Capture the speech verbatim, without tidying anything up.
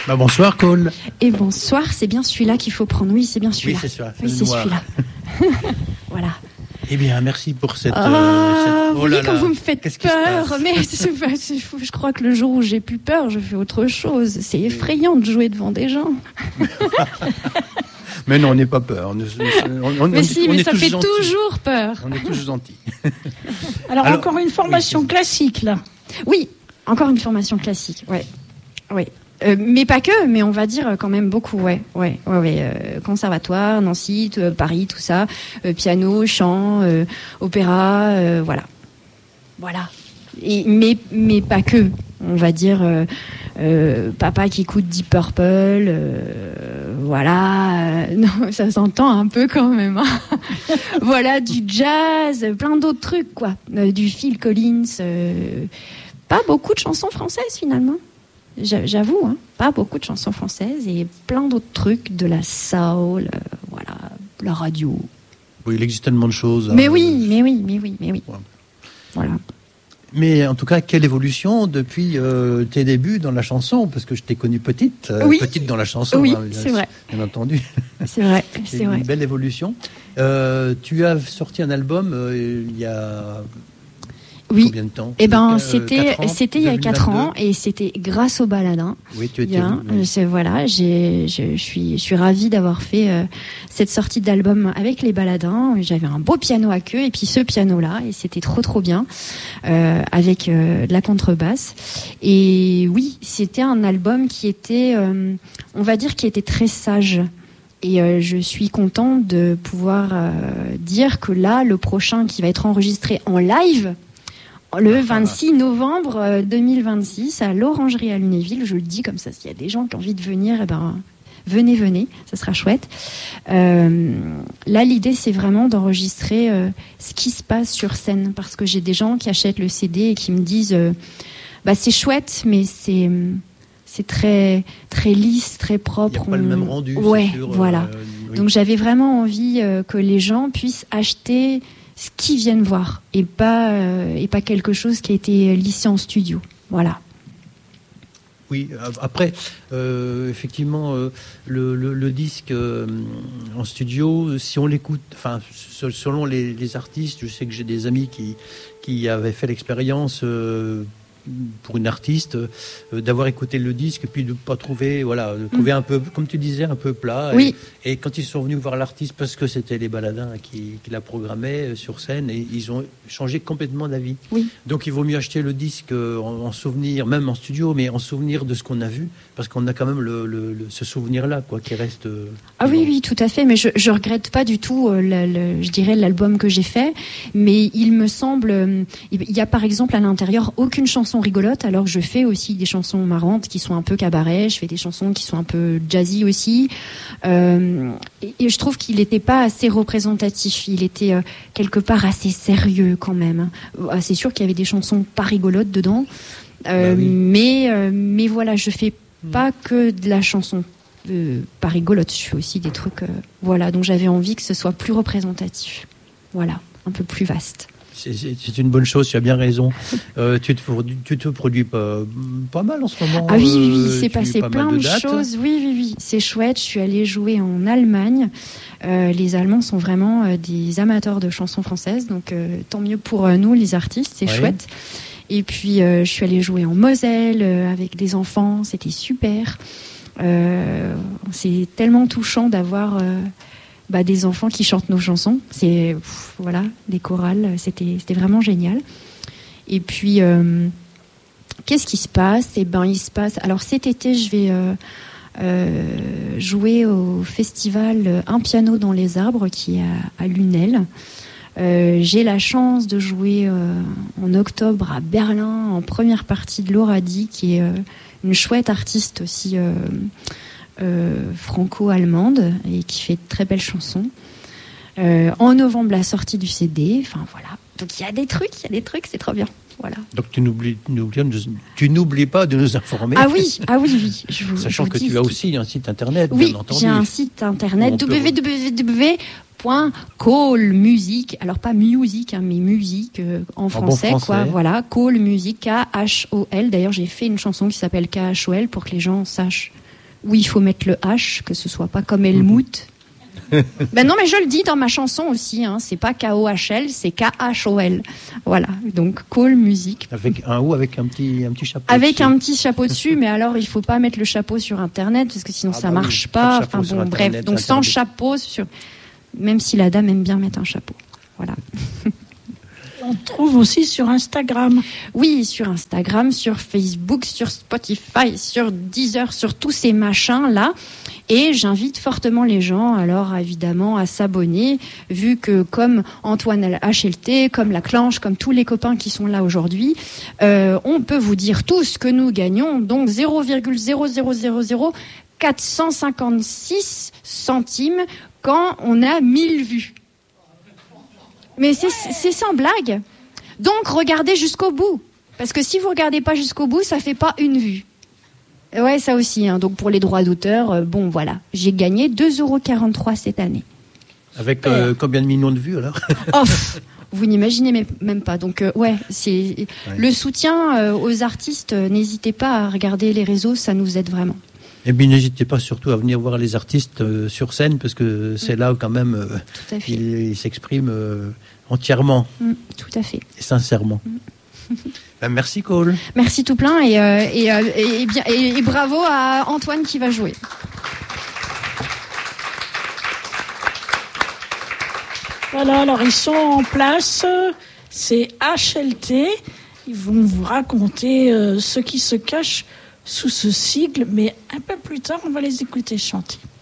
Bah, bonsoir, Cole. Et bonsoir, c'est bien celui-là qu'il faut prendre. Oui, c'est bien celui-là. Oui, c'est ça. Oui, c'est celui-là. Voilà. Eh bien, merci pour cette... Ah, euh, cette... Oh oui, là quand là. vous me faites Qu'est-ce peur. Mais c'est, c'est fou. Je crois que le jour où j'ai plus peur, je fais autre chose. C'est effrayant de jouer devant des gens. Mais non, on n'est pas peur. On, on, on, mais on, si, on mais est ça tous fait gentils. toujours peur. On est tous gentils. Alors, Alors, encore une formation oui, classique, là. Oui, encore une formation classique, ouais. Ouais. Euh, mais pas que, mais on va dire quand même beaucoup, ouais, ouais, ouais, ouais. Euh, conservatoire, Nancy, euh, Paris, tout ça, euh, piano, chant, euh, opéra, euh, voilà, voilà. Et mais mais pas que, on va dire euh, euh, papa qui écoute Deep Purple, euh, voilà, euh, non, ça s'entend un peu quand même. Hein. Voilà, du jazz, plein d'autres trucs quoi, euh, du Phil Collins, euh, pas beaucoup de chansons françaises finalement. J'avoue, hein, pas beaucoup de chansons françaises et plein d'autres trucs, de la soul, euh, voilà, la radio. Oui, il existe tellement de choses. Mais hein, oui, mais oui, mais oui, mais oui. Ouais. Voilà. Mais en tout cas, quelle évolution depuis euh, tes débuts dans la chanson, parce que je t'ai connue petite, euh, oui. petite dans la chanson. Oui, hein, c'est vrai. Bien entendu. C'est vrai, c'est, c'est vrai. Une belle évolution. Euh, tu as sorti un album euh, il y a... Oui. Combien de temps? Eh ben, euh, c'était, ans, c'était il y a quatre ans et c'était grâce au Baladin. Oui, tu étais. Bien, oui. c'est, voilà, j'ai, je, je suis, je suis ravie d'avoir fait euh, cette sortie d'album avec les Baladins. J'avais un beau piano à queue et puis ce piano-là et c'était trop trop bien euh, avec euh, de la contrebasse. Et oui, c'était un album qui était, euh, on va dire, qui était très sage. Et euh, je suis contente de pouvoir euh, dire que là, le prochain qui va être enregistré en live. Le vingt-six novembre deux mille vingt-six à l'Orangerie à Lunéville, je le dis comme ça, s'il y a des gens qui ont envie de venir, eh ben, venez, venez, ça sera chouette. Euh, là, l'idée, c'est vraiment d'enregistrer euh, ce qui se passe sur scène, parce que j'ai des gens qui achètent le C D et qui me disent euh, bah, c'est chouette, mais c'est, c'est très, très lisse, très propre. Il n'y a pas On... le même rendu, ouais, c'est sûr. voilà. Euh, oui. Donc j'avais vraiment envie euh, que les gens puissent acheter ce qu'ils viennent voir et pas euh, et pas quelque chose qui a été lissé en studio. Voilà. Oui. Après, euh, effectivement, euh, le, le, le disque euh, en studio, si on l'écoute, enfin, selon les, les artistes, je sais que j'ai des amis qui qui avaient fait l'expérience. Euh, pour une artiste, euh, d'avoir écouté le disque et puis de pas trouver, voilà, de trouver mmh. un peu, comme tu disais, un peu plat. Oui. Et, et quand ils sont venus voir l'artiste, parce que c'était les Baladins qui, qui la programmaient sur scène, et ils ont changé complètement d'avis. Oui. Donc il vaut mieux acheter le disque en, en souvenir, même en studio, mais en souvenir de ce qu'on a vu, parce qu'on a quand même le, le, le, ce souvenir-là, quoi, qui reste. Euh, ah oui, oui, tout à fait. Mais je, je regrette pas du tout, euh, le, le, je dirais, l'album que j'ai fait. Mais il me semble, euh, il y a par exemple à l'intérieur aucune chanson rigolote, alors que je fais aussi des chansons marrantes qui sont un peu cabaret, je fais des chansons qui sont un peu jazzy aussi, euh, et, et je trouve qu'il n'était pas assez représentatif, il était euh, quelque part assez sérieux quand même. Euh, c'est sûr qu'il y avait des chansons pas rigolotes dedans, euh, bah oui. mais, euh, mais voilà, je fais pas que de la chanson euh, pas rigolote, je fais aussi des trucs, euh, voilà, donc j'avais envie que ce soit plus représentatif, voilà, un peu plus vaste. C'est, c'est, c'est une bonne chose, tu as bien raison. Euh, tu, te, tu te produis pas, pas mal en ce moment. Ah oui, oui, oui, euh, c'est passé plein de, de choses. Oui, oui, oui, c'est chouette. Je suis allée jouer en Allemagne. Euh, les Allemands sont vraiment euh, des amateurs de chansons françaises, donc euh, tant mieux pour euh, nous, les artistes, c'est ouais. chouette. Et puis, euh, je suis allée jouer en Moselle euh, avec des enfants, c'était super. Euh, c'est tellement touchant d'avoir... Euh, Bah, des enfants qui chantent nos chansons, c'est pff, voilà, des chorales, c'était c'était vraiment génial. Et puis euh, qu'est-ce qui se passe? Eh ben il se passe. Alors cet été, je vais euh, euh, jouer au festival Un piano dans les arbres qui est à, à Lunel. Euh, j'ai la chance de jouer euh, en octobre à Berlin en première partie de Lauradi, qui est euh, une chouette artiste aussi. Euh, Euh, franco-allemande et qui fait de très belles chansons. Euh, en novembre, la sortie du C D. Enfin voilà. Donc il y a des trucs, il y a des trucs, c'est trop bien. Voilà. Donc tu n'oublies, tu n'oublies pas de nous informer. Ah oui, ah oui, oui. Je vous, Sachant je vous que tu as aussi un site internet, oui, bien entendu. Oui, j'ai un site internet w w w point call music. Alors pas music, hein, mais musique euh, en, en français, bon français, quoi. Voilà, Call Music, K H O L. D'ailleurs, j'ai fait une chanson qui s'appelle K H O L pour que les gens sachent Oui, il faut mettre le H, que ce soit pas comme Helmut. Ben non, mais je le dis dans ma chanson aussi, hein, c'est pas K O H L, c'est K H O L. Voilà, donc Call Music. Avec un ou avec un petit, un petit chapeau Avec dessus. un petit chapeau dessus, mais alors il faut pas mettre le chapeau sur Internet, parce que sinon ah ça bah marche oui, pas. Enfin bon, Internet, bref, donc sans Internet. chapeau, sur... même si la dame aime bien mettre un chapeau. Voilà. On trouve aussi sur Instagram. Oui, sur Instagram, sur Facebook, sur Spotify, sur Deezer, sur tous ces machins-là. Et j'invite fortement les gens, alors évidemment, à s'abonner, vu que comme Antoine H L T, comme la Clanche, comme tous les copains qui sont là aujourd'hui, euh, on peut vous dire tous que nous gagnons donc zéro virgule zéro zéro zéro zéro quatre cent cinquante-six centimes quand on a mille vues. Mais c'est, c'est sans blague. Donc, regardez jusqu'au bout. Parce que si vous regardez pas jusqu'au bout, ça fait pas une vue. Ouais, ça aussi. Hein. Donc, pour les droits d'auteur, euh, bon, voilà. J'ai gagné deux euros quarante-trois cette année. Avec euh, combien de millions de vues, alors? Oh, pff, vous n'imaginez même pas. Donc, euh, ouais, c'est ouais. Le soutien euh, aux artistes. Euh, n'hésitez pas à regarder les réseaux, ça nous aide vraiment. Et puis n'hésitez pas surtout à venir voir les artistes euh, sur scène, parce que c'est mmh. là où quand même euh, tout à fait. ils, ils s'expriment euh, entièrement. Mmh, tout à fait. Et sincèrement. Mmh. Ben, merci Cole. Merci tout plein et, euh, et, euh, et, et, bien, et, et bravo à Antoine qui va jouer. Voilà, alors ils sont en place, c'est H L T, ils vont vous raconter euh, ce qui se cache sous ce sigle, mais un peu plus tard, on va les écouter chanter.